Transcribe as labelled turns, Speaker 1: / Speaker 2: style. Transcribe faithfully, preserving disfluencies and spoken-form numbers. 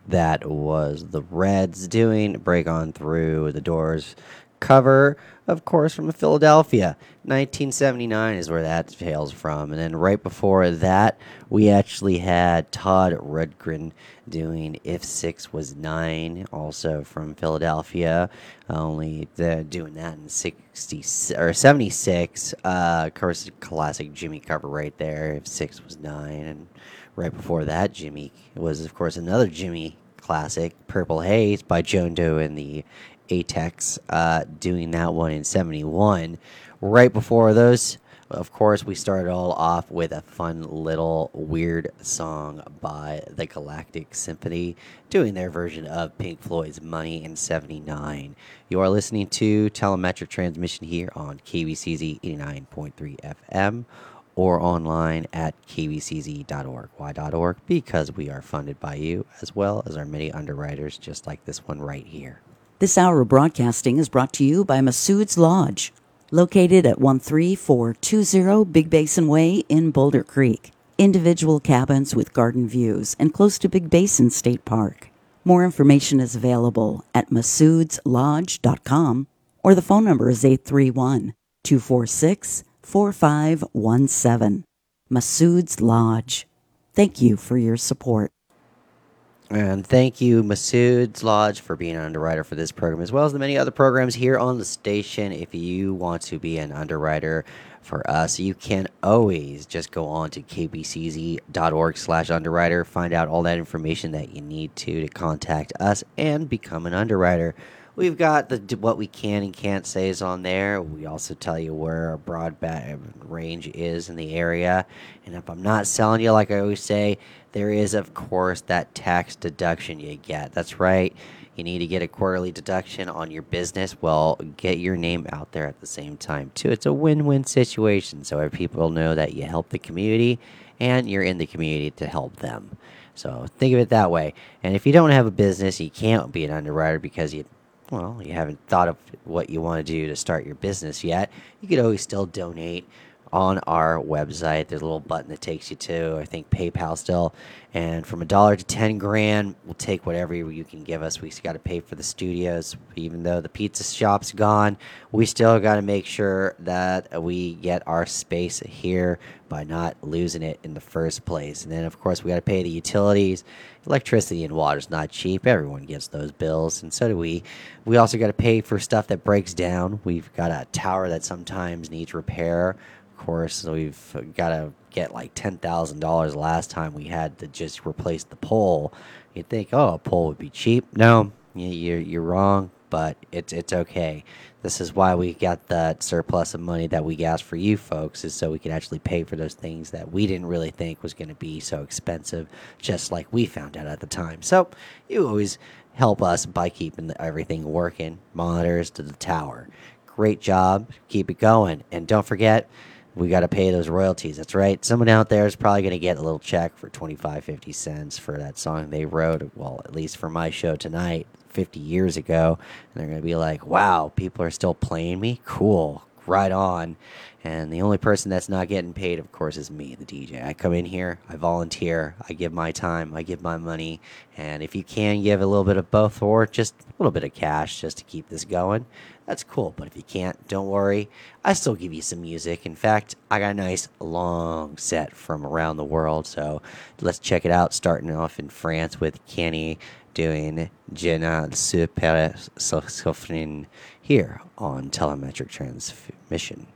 Speaker 1: That was the Reds doing Break On Through the Doors cover, of course, from Philadelphia. nineteen seventy-nine is where that hails from. And then right before that, we actually had Todd Rundgren doing If Six Was Nine, also from Philadelphia. Only the, doing that in sixty or seventy-six. Uh, of course, classic Jimmy cover right there. If Six Was Nine. And right before that, Jimmy was, of course, another Jimmy classic, Purple Haze by Joan Doe and the Atex, uh, doing that one in seventy-one. Right before those, of course, we started all off with a fun little weird song by the Galactic Symphony, doing their version of Pink Floyd's Money in seventy-nine. You are listening to Telemetric Transmission here on K B C Z eighty-nine point three F M or online at k b c z dot org. Why dot .org? Because we are funded by you, as well as our many underwriters, just like this one right here.
Speaker 2: This hour of broadcasting is brought to you by Masood's Lodge, located at one three four two zero Big Basin Way in Boulder Creek. Individual cabins with garden views and close to Big Basin State Park. More information is available at masoods lodge dot com or the phone number is eight three one, two four six, four five one seven. Masood's Lodge. Thank you for your support.
Speaker 1: And thank you, Masood's Lodge, for being an underwriter for this program, as well as the many other programs here on the station. If you want to be an underwriter for us, you can always just go on to k b c z dot org slash underwriter, find out all that information that you need to to contact us and become an underwriter. We've got the what we can and can't say is on there. We also tell you where our broadband range is in the area. And if I'm not selling you, like I always say, there is, of course, that tax deduction you get. That's right. You need to get a quarterly deduction on your business. Well, get your name out there at the same time, too. It's a win-win situation. So people know that you help the community and you're in the community to help them. So think of it that way. And if you don't have a business, you can't be an underwriter because you well, you haven't thought of what you want to do to start your business yet, you could always still donate on our website. There's a little button that takes you to, I think, PayPal still. And from a dollar to ten grand, we'll take whatever you can give us. We got to pay for the studios. Even though the pizza shop's gone, we still got to make sure that we get our space here by not losing it in the first place. And then, of course, we got to pay the utilities. Electricity and water's not cheap. Everyone gets those bills, and so do we. We also got to pay for stuff that breaks down. We've got a tower that sometimes needs repair. Of course, so we've got to get like ten thousand dollars last time we had to just replace the pole. You'd think, oh, a pole would be cheap. No, you're, you're wrong, but it's, it's okay. This is why we got that surplus of money that we asked for you folks, is so we can actually pay for those things that we didn't really think was going to be so expensive, just like we found out at the time. So you always help us by keeping everything working, monitors to the tower. Great job. Keep it going. And don't forget, we got to pay those royalties. That's right. Someone out there is probably going to get a little check for twenty-five, fifty cents for that song they wrote. Well, at least for my show tonight, fifty years ago. And they're going to be like, wow, people are still playing me? Cool. Right on. And the only person that's not getting paid, of course, is me, the D J. I come in here, I volunteer, I give my time, I give my money. And if you can give a little bit of both or just a little bit of cash just to keep this going, that's cool. But if you can't, don't worry. I still give you some music. In fact, I got a nice long set from around the world. So let's check it out, starting off in France with Kenny doing Je ne suis pas souffrant here on Telemetric Transmission.